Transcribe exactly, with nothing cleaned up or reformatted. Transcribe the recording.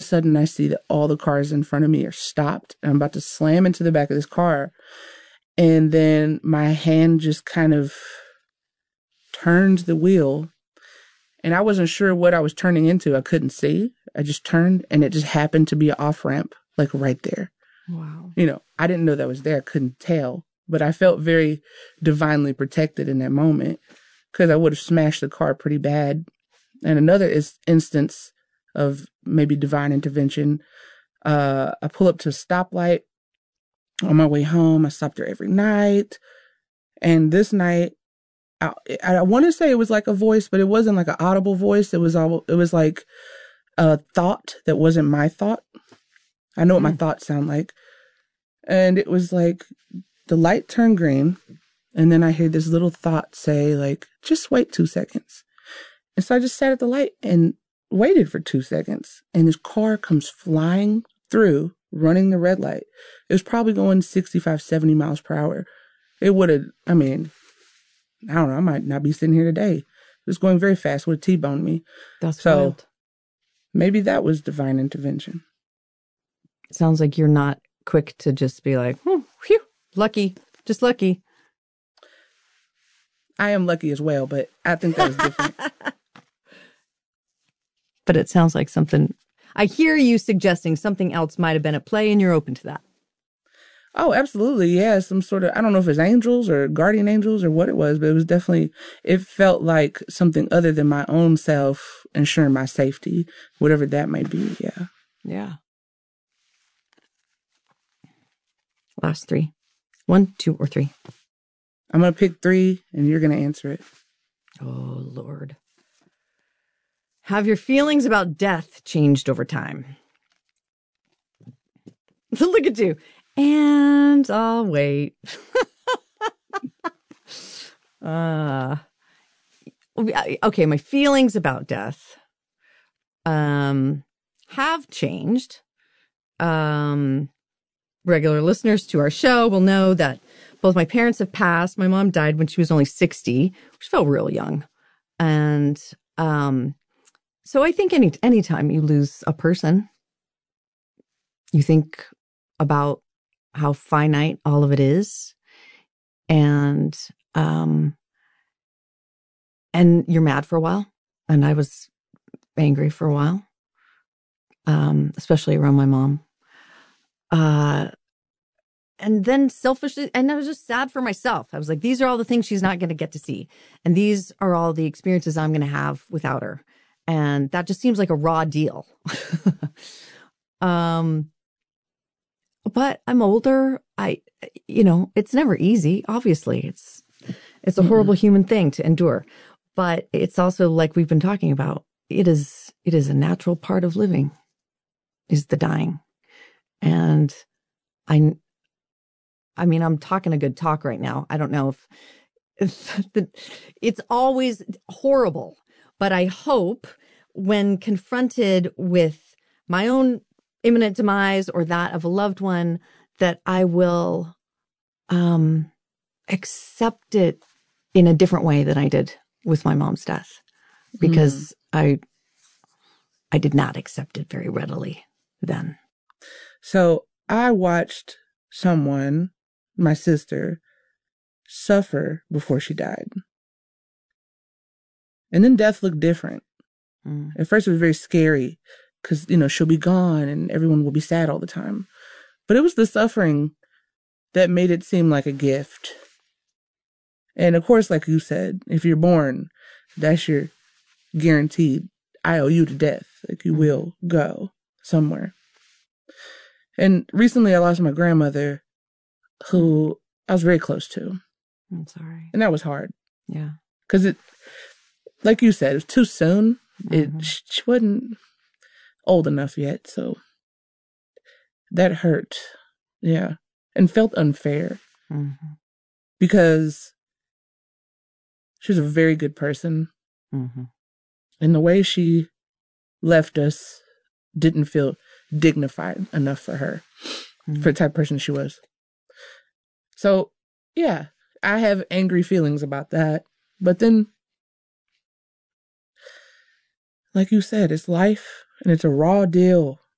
sudden I see that all the cars in front of me are stopped. And I'm about to slam into the back of this car. And then my hand just kind of turned the wheel. And I wasn't sure what I was turning into. I couldn't see. I just turned and it just happened to be an off-ramp, like right there. Wow. You know, I didn't know that was there. I couldn't tell. But I felt very divinely protected in that moment because I would have smashed the car pretty bad. And another is instance of maybe divine intervention. Uh, I pull up to a stoplight on my way home. I stop there every night. And this night, I, I want to say it was like a voice, but it wasn't like an audible voice. It was all, it was like a thought that wasn't my thought. I know what mm. my thoughts sound like. And it was like the light turned green. And then I hear this little thought say like, just wait two seconds. And so I just sat at the light and waited for two seconds. And this car comes flying through, running the red light. It was probably going sixty-five, seventy miles per hour. It would have, I mean, I don't know, I might not be sitting here today. It was going very fast, would have T-boned me. That's so wild. Maybe that was divine intervention. Sounds like you're not quick to just be like, oh, phew, lucky, just lucky. I am lucky as well, but I think that was different. But it sounds like something, I hear you suggesting something else might have been at play and you're open to that. Oh, absolutely. Yeah. Some sort of, I don't know if it's angels or guardian angels or what it was, but it was definitely, it felt like something other than my own self ensuring my safety, whatever that might be. Yeah. Yeah. Last three. One, two, or three. I'm going to pick three and you're going to answer it. Oh, Lord. Have your feelings about death changed over time? Look at you. And I'll wait. uh, okay, my feelings about death um, have changed. Um, regular listeners to our show will know that both my parents have passed. My mom died when she was only sixty, which felt real young. And um, so I think any anytime you lose a person, you think about how finite all of it is. And, um, and you're mad for a while. And I was angry for a while, um, especially around my mom. Uh, and then selfishly, and I was just sad for myself. I was like, these are all the things she's not going to get to see. And these are all the experiences I'm going to have without her. And that just seems like a raw deal. um, But I'm older. I, you know, it's never easy. Obviously, it's it's a horrible mm-hmm. human thing to endure. But it's also like we've been talking about. It is it is a natural part of living, is the dying. And I, I mean, I'm talking a good talk right now. I don't know if, if the, it's always horrible, but I hope when confronted with my own imminent demise or that of a loved one, that I will um, accept it in a different way than I did with my mom's death, because mm. I I did not accept it very readily then. So I watched someone, my sister, suffer before she died. And then death looked different. Mm. At first it was very scary, because, you know, she'll be gone and everyone will be sad all the time. But it was the suffering that made it seem like a gift. And of course, like you said, if you're born, that's your guaranteed I O U to death. Like you will go somewhere. And recently I lost my grandmother, who I was very close to. I'm sorry. And that was hard. Yeah. Because it, like you said, it was too soon. Mm-hmm. It she wasn't old enough yet, so that hurt. Yeah. And felt unfair. Mm-hmm. Because she was a very good person. Mm-hmm. And the way she left us didn't feel dignified enough for her, mm-hmm. for the type of person she was. So, yeah, I have angry feelings about that. But then, like you said, it's life and it's a raw deal.